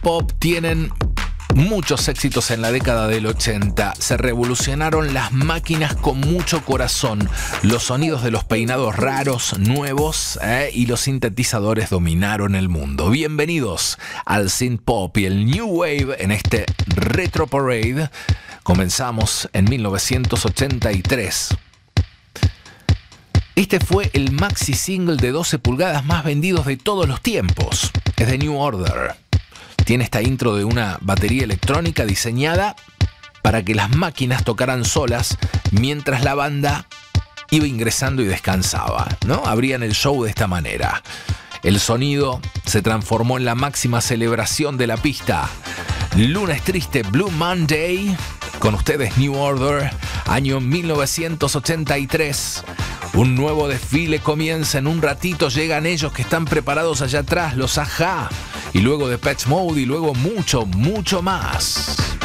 pop tienen muchos éxitos en la década del 80. Se revolucionaron las máquinas con mucho corazón, los sonidos de los peinados raros, nuevos, y los sintetizadores dominaron el mundo. Bienvenidos al synth pop y el new wave en este Retro Parade. Comenzamos en 1983. Este fue el maxi single de 12 pulgadas más vendidos de todos los tiempos. Es de New Order. Tiene esta intro de una batería electrónica diseñada para que las máquinas tocaran solas mientras la banda iba ingresando y descansaba, ¿no? Abrían el show de esta manera. El sonido se transformó en la máxima celebración de la pista. Lunes triste, Blue Monday. Con ustedes New Order, año 1983. Un nuevo desfile comienza en un ratito. Llegan ellos que están preparados allá atrás, los A-ha. Y luego Depeche Mode y luego mucho, mucho más.